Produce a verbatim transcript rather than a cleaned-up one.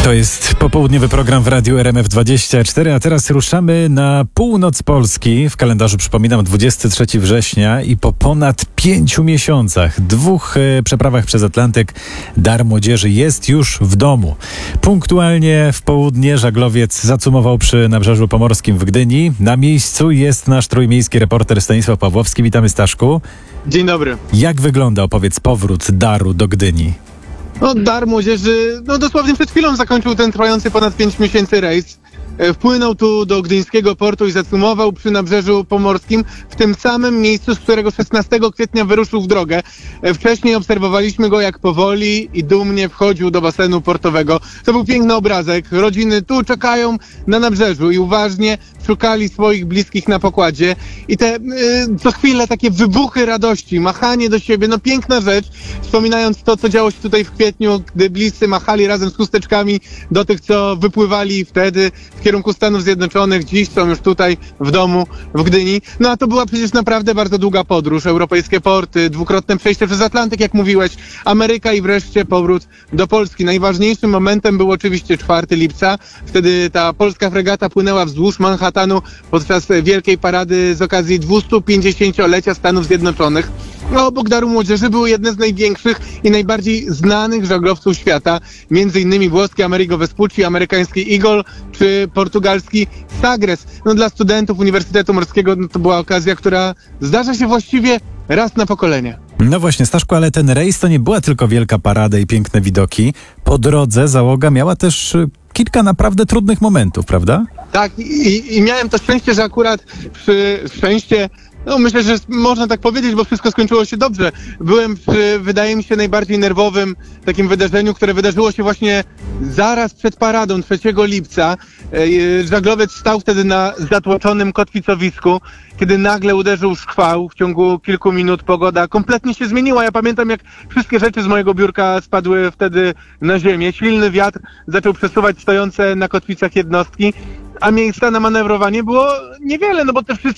To jest popołudniowy program w Radiu R M F dwadzieścia cztery, a teraz ruszamy na północ Polski. W kalendarzu przypominam dwudziestego trzeciego września i po ponad pięciu miesiącach, dwóch e, przeprawach przez Atlantyk, Dar Młodzieży jest już w domu. Punktualnie w południe żaglowiec zacumował przy Nabrzeżu Pomorskim w Gdyni. Na miejscu jest nasz trójmiejski reporter Stanisław Pawłowski. Witamy, Staszku. Dzień dobry. Jak wygląda, opowiedz, powrót Daru do Gdyni? No, Dar Młodzieży, no dosłownie przed chwilą zakończył ten trwający ponad pięć miesięcy rejs. E, Wpłynął tu do gdyńskiego portu i zacumował przy Nabrzeżu Pomorskim, w tym samym miejscu, z którego szesnastego kwietnia wyruszył w drogę. E, Wcześniej obserwowaliśmy go, jak powoli i dumnie wchodził do basenu portowego. To był piękny obrazek. Rodziny tu czekają na Nabrzeżu i uważnie szukali swoich bliskich na pokładzie. I te y, co chwilę takie wybuchy radości, machanie do siebie, no piękna rzecz. Wspominając to, co działo się tutaj w kwietniu, gdy bliscy machali razem z chusteczkami do tych, co wypływali wtedy w kierunku Stanów Zjednoczonych, dziś są już tutaj w domu w Gdyni. No a to była przecież naprawdę bardzo długa podróż. Europejskie porty, dwukrotne przejście przez Atlantyk, jak mówiłeś, Ameryka i wreszcie powrót do Polski. Najważniejszym momentem był oczywiście czwartego lipca. Wtedy ta polska fregata płynęła wzdłuż Manhattanu podczas wielkiej parady z okazji dwustu pięćdziesięciolecia Stanów Zjednoczonych. A obok Daru Młodzieży były jedne z największych i najbardziej znanych żaglowców świata, między innymi włoski Amerigo Vespucci, amerykański Eagle czy portugalski Sagres. No, dla studentów Uniwersytetu Morskiego no, to była okazja, która zdarza się właściwie raz na pokolenie. No właśnie, Staszku, ale ten rejs to nie była tylko wielka parada i piękne widoki. Po drodze załoga miała też y, kilka naprawdę trudnych momentów, prawda? Tak, i, i miałem to szczęście, że akurat przy szczęście, no myślę, że można tak powiedzieć, bo wszystko skończyło się dobrze. Byłem przy, wydaje mi się, najbardziej nerwowym takim wydarzeniu, które wydarzyło się właśnie zaraz przed paradą trzeciego lipca. E, żaglowiec stał wtedy na zatłoczonym kotwicowisku, kiedy nagle uderzył szkwał. W ciągu kilku minut pogoda kompletnie się zmieniła. Ja pamiętam, jak wszystkie rzeczy z mojego biurka spadły wtedy na ziemię. Silny wiatr zaczął przesuwać stojące na kotwicach jednostki, a miejsca na manewrowanie było niewiele, no bo te wszystkie